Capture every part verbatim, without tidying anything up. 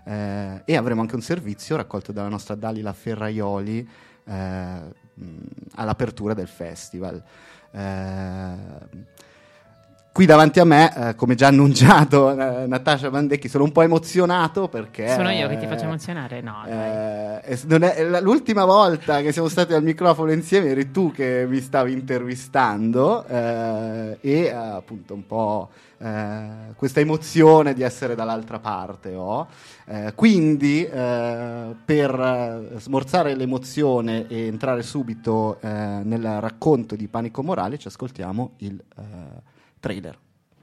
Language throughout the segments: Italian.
eh, e avremo anche un servizio raccolto dalla nostra Dalila Ferraioli eh, all'apertura del festival. Eh, Qui davanti a me, eh, come già annunciato, eh, Natascia Bandecchi, sono un po' emozionato perché... Sono io che ti faccio emozionare? No, eh, dai. Non è, l'ultima volta che siamo stati al microfono insieme eri tu che mi stavi intervistando eh, e eh, appunto un po' eh, questa emozione di essere dall'altra parte ho. Eh, quindi eh, per smorzare l'emozione e entrare subito eh, nel racconto di Panico Morale ci ascoltiamo il... Eh, trailer.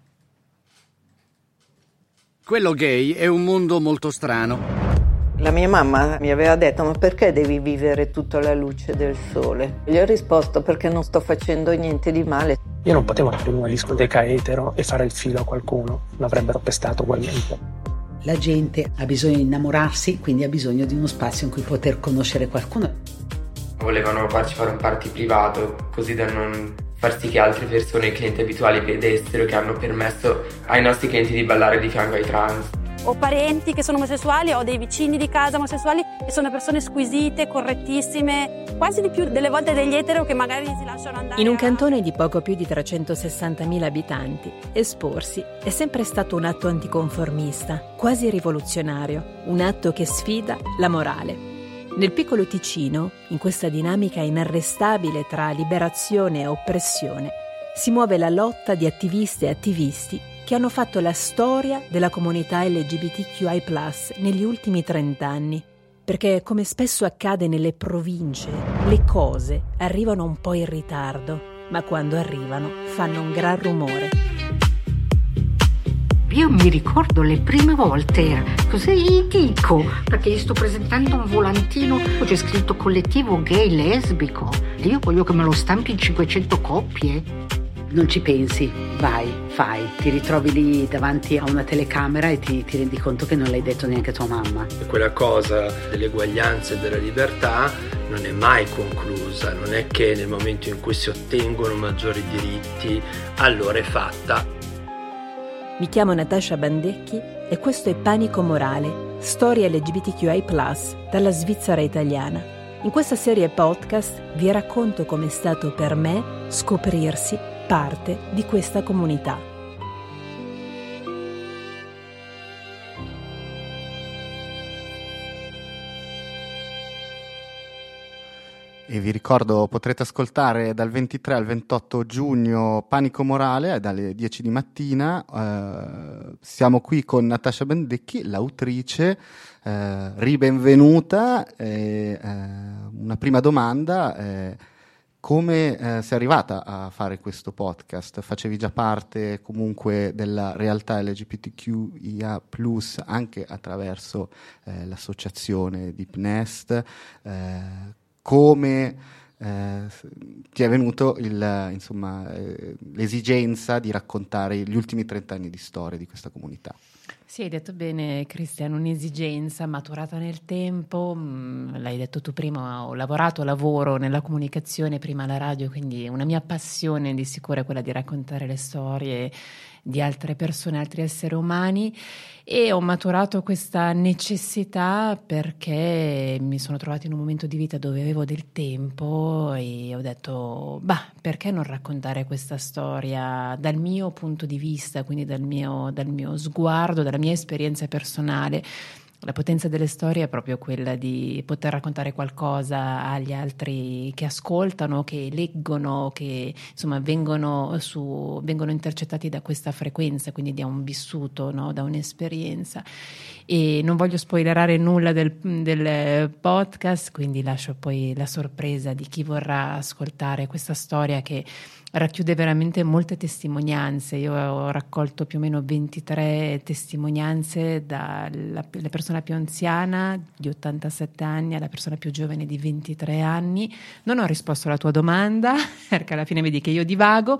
Quello gay è un mondo molto strano. La mia mamma mi aveva detto: ma perché devi vivere tutta alla luce del sole? Gli ho risposto: perché non sto facendo niente di male. Io non potevo aprire una discoteca etero e fare il filo a qualcuno, l'avrebbero pestato ugualmente. La gente ha bisogno di innamorarsi, quindi ha bisogno di uno spazio in cui poter conoscere qualcuno. Volevano farci fare un party privato, così da non far sì che altre persone, clienti abituali, vedessero, che hanno permesso ai nostri clienti di ballare di fianco ai trans. Ho parenti che sono omosessuali, ho dei vicini di casa omosessuali e sono persone squisite, correttissime, quasi di più delle volte degli etero che magari si lasciano andare. In un cantone di poco più di trecentosessantamila abitanti, esporsi è sempre stato un atto anticonformista, quasi rivoluzionario, un atto che sfida la morale. Nel piccolo Ticino, in questa dinamica inarrestabile tra liberazione e oppressione, si muove la lotta di attiviste e attivisti che hanno fatto la storia della comunità L G B T Q I plus, negli ultimi trent'anni. Perché, come spesso accade nelle province, le cose arrivano un po' in ritardo, ma quando arrivano fanno un gran rumore. Io mi ricordo le prime volte, cos'è dico? Perché gli sto presentando un volantino, c'è scritto collettivo gay lesbico. E io voglio che me lo stampi in cinquecento copie. Non ci pensi, vai, fai, ti ritrovi lì davanti a una telecamera e ti, ti rendi conto che non l'hai detto neanche a tua mamma. E quella cosa dell'eguaglianza e della libertà non è mai conclusa, non è che nel momento in cui si ottengono maggiori diritti, allora è fatta. Mi chiamo Natascia Bandecchi e questo è Panico Morale, storia L G B T Q I plus, dalla Svizzera italiana. In questa serie podcast vi racconto com'è stato per me scoprirsi parte di questa comunità. E vi ricordo, potrete ascoltare dal ventitré al ventotto giugno Panico Morale dalle dieci di mattina. Eh, siamo qui con Natascia Bandecchi, l'autrice. Eh, ribenvenuta. Eh, eh, una prima domanda: eh, come eh, sei arrivata a fare questo podcast? Facevi già parte comunque della realtà L G B T Q I A plus, anche attraverso eh, l'associazione Deep Nest. Eh, Come eh, ti è venuto il, insomma, eh, l'esigenza di raccontare gli ultimi trent'anni di storia di questa comunità? Sì, hai detto bene, Cristian, un'esigenza maturata nel tempo. Mh, l'hai detto tu prima, ho lavorato, lavoro nella comunicazione, prima alla radio, quindi una mia passione di sicuro è quella di raccontare le storie di altre persone, altri esseri umani, e ho maturato questa necessità perché mi sono trovata in un momento di vita dove avevo del tempo e ho detto, bah, perché non raccontare questa storia dal mio punto di vista, quindi dal mio, dal mio sguardo, dalla mia esperienza personale. La potenza delle storie è proprio quella di poter raccontare qualcosa agli altri che ascoltano, che leggono, che insomma vengono, su, vengono intercettati da questa frequenza, quindi da un vissuto, no? Da un'esperienza. E non voglio spoilerare nulla del, del podcast, quindi lascio poi la sorpresa di chi vorrà ascoltare questa storia che racchiude veramente molte testimonianze. Io ho raccolto più o meno ventitré testimonianze, dalla persona più anziana di ottantasette anni alla persona più giovane di ventitré anni. Non ho risposto alla tua domanda perché alla fine vedi che io divago,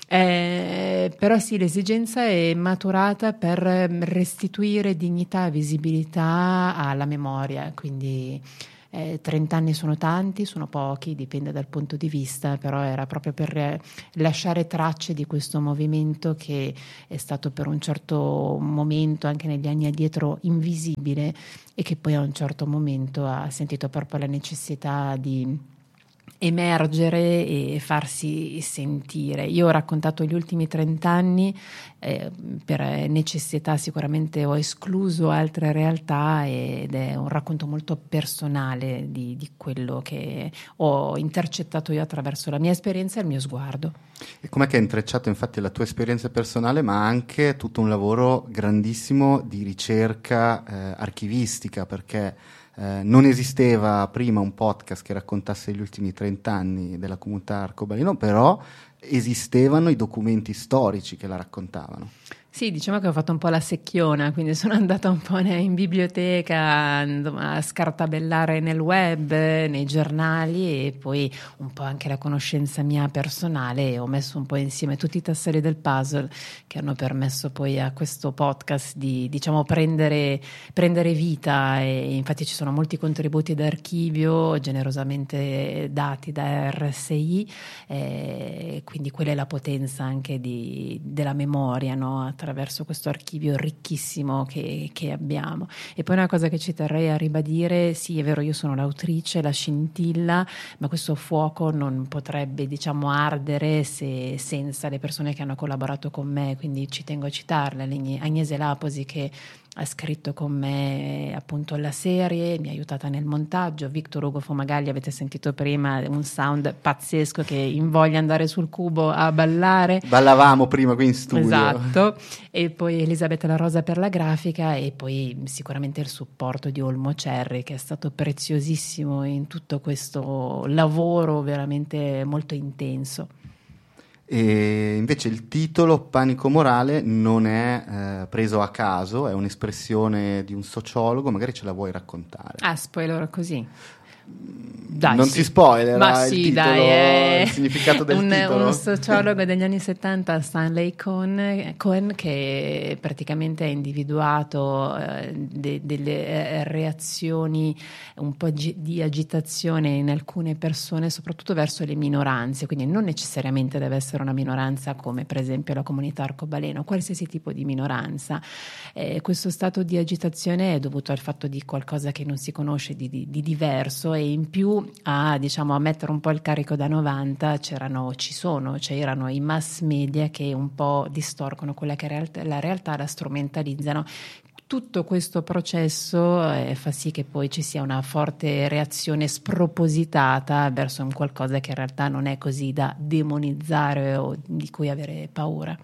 eh, però sì, l'esigenza è maturata per restituire dignità e visibilità alla memoria, quindi Eh, trenta anni sono tanti, sono pochi, dipende dal punto di vista, però era proprio per eh, lasciare tracce di questo movimento che è stato per un certo momento, anche negli anni addietro, invisibile e che poi a un certo momento ha sentito proprio la necessità di emergere e farsi sentire. Io ho raccontato gli ultimi trent'anni, eh, per necessità sicuramente ho escluso altre realtà ed è un racconto molto personale di, di quello che ho intercettato io attraverso la mia esperienza e il mio sguardo. E com'è che è intrecciato infatti la tua esperienza personale, ma anche tutto un lavoro grandissimo di ricerca eh, archivistica, perché Eh, non esisteva prima un podcast che raccontasse gli ultimi trent'anni della comunità arcobaleno, però esistevano i documenti storici che la raccontavano. Sì, diciamo che ho fatto un po' la secchiona, quindi sono andata un po' in biblioteca a scartabellare nel web, nei giornali e poi un po' anche la conoscenza mia personale e ho messo un po' insieme tutti i tasselli del puzzle che hanno permesso poi a questo podcast di, diciamo, prendere, prendere vita e infatti ci sono molti contributi d'archivio generosamente dati da R S I, eh, quindi quella è la potenza anche di, della memoria, no? Attraverso questo archivio ricchissimo che, che abbiamo. E poi una cosa che ci terrei a ribadire: sì, è vero, io sono l'autrice, la scintilla, ma questo fuoco non potrebbe, diciamo, ardere se, senza le persone che hanno collaborato con me, quindi ci tengo a citarle, Agnese Laposi che ha scritto con me appunto la serie, mi ha aiutata nel montaggio, Victor Ugo Fumagalli, avete sentito prima un sound pazzesco che invoglia andare sul cubo a ballare. Ballavamo prima qui in studio. Esatto, e poi Elisabetta La Rosa per la grafica e poi sicuramente il supporto di Olmo Cerri che è stato preziosissimo in tutto questo lavoro veramente molto intenso. E invece il titolo Panico morale non è eh, preso a caso, è un'espressione di un sociologo, magari ce la vuoi raccontare? Ah, spoiler così. Dai, non sì. si spoiler Ma il sì, titolo, dai, è il significato del un, titolo. Un sociologo degli anni settanta, Stanley Cohen, Cohen che praticamente ha individuato eh, de, delle eh, reazioni un po' gi- di agitazione in alcune persone, soprattutto verso le minoranze, quindi non necessariamente deve essere una minoranza come per esempio la comunità arcobaleno, qualsiasi tipo di minoranza. Eh, questo stato di agitazione è dovuto al fatto di qualcosa che non si conosce di, di, di diverso e in più a, diciamo, a mettere un po' il carico da novanta c'erano, ci sono, c'erano i mass media che un po' distorcono quella che è realtà, la realtà, la strumentalizzano. Tutto questo processo eh, fa sì che poi ci sia una forte reazione spropositata verso un qualcosa che in realtà non è così da demonizzare o di cui avere paura.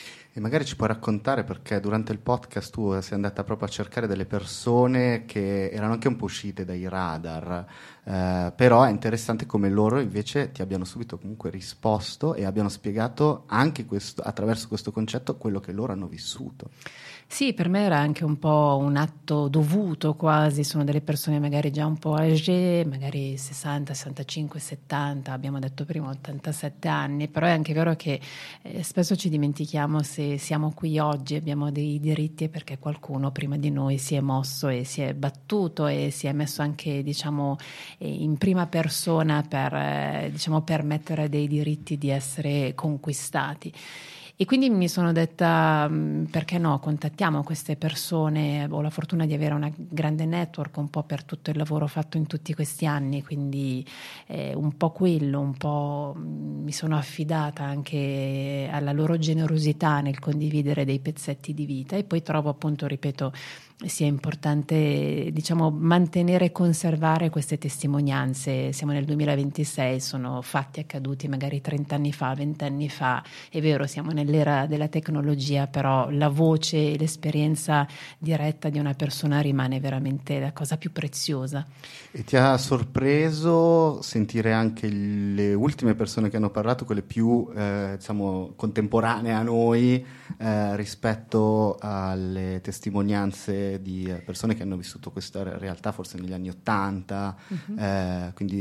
E magari ci puoi raccontare, perché durante il podcast tu sei andata proprio a cercare delle persone che erano anche un po' uscite dai radar, eh, però è interessante come loro invece ti abbiano subito comunque risposto e abbiano spiegato anche questo, attraverso questo concetto, quello che loro hanno vissuto. Sì, per me era anche un po' un atto dovuto quasi, sono delle persone magari già un po' âgée, magari sessanta, sessantacinque, settanta, abbiamo detto prima ottantasette anni, però è anche vero che eh, spesso ci dimentichiamo se siamo qui oggi, abbiamo dei diritti perché qualcuno prima di noi si è mosso e si è battuto e si è messo anche, diciamo, in prima persona per, eh, diciamo, permettere dei diritti di essere conquistati. E quindi mi sono detta, perché no, contattiamo queste persone, ho la fortuna di avere una grande network un po' per tutto il lavoro fatto in tutti questi anni, quindi eh, un po' quello, un po' mi sono affidata anche alla loro generosità nel condividere dei pezzetti di vita e poi trovo appunto, ripeto, sia importante, diciamo, mantenere e conservare queste testimonianze. Siamo nel duemilaventisei, sono fatti accaduti magari trenta anni fa, venti anni fa, è vero, siamo nell'era della tecnologia, però la voce e l'esperienza diretta di una persona rimane veramente la cosa più preziosa. E ti ha sorpreso sentire anche le ultime persone che hanno parlato, quelle più eh, diciamo contemporanee a noi eh, rispetto alle testimonianze di persone che hanno vissuto questa realtà forse negli anni ottanta, uh-huh. eh, quindi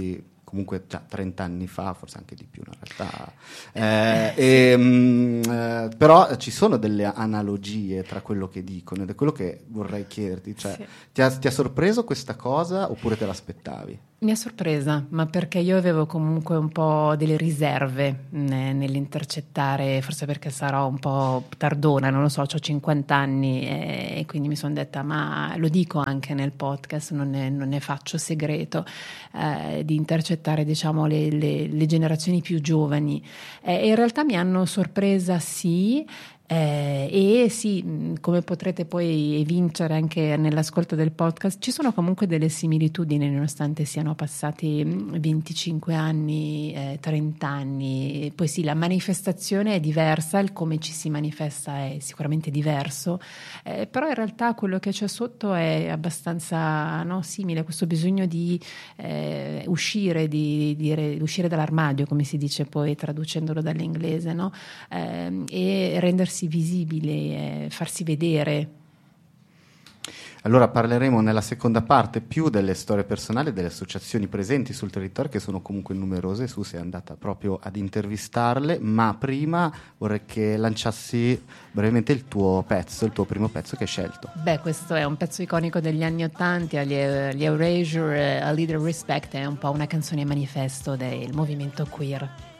comunque già trenta anni fa, forse anche di più in realtà, eh, e, mh, eh, però ci sono delle analogie tra quello che dicono, ed è quello che vorrei chiederti, cioè sì. ti, ha, ti ha sorpreso questa cosa oppure te l'aspettavi? Mi ha sorpresa, ma perché io avevo comunque un po' delle riserve ne, nell'intercettare, forse perché sarò un po' tardona, non lo so, ho cinquanta anni e, e quindi mi sono detta, ma lo dico anche nel podcast, non ne, non ne faccio segreto, eh, di intercettare diciamo le, le, le generazioni più giovani. Eh, in realtà mi hanno sorpresa sì, Eh, e sì, come potrete poi evincere anche nell'ascolto del podcast, ci sono comunque delle similitudini nonostante siano passati venticinque anni, eh, trenta anni. Poi sì, la manifestazione è diversa, il come ci si manifesta è sicuramente diverso, eh, però in realtà quello che c'è sotto è abbastanza no, simile, questo bisogno di eh, uscire, di, di, di uscire dall'armadio, come si dice poi traducendolo dall'inglese, no? eh, e rendersi visibile, eh, farsi vedere. Allora parleremo nella seconda parte più delle storie personali delle associazioni presenti sul territorio, che sono comunque numerose. Su sei andata proprio ad intervistarle, ma prima vorrei che lanciassi brevemente il tuo pezzo, il tuo primo pezzo che hai scelto. Beh, questo è un pezzo iconico degli anni Ottanta, gli, gli Erasure, A Little Respect, è un po' una canzone manifesto del movimento queer.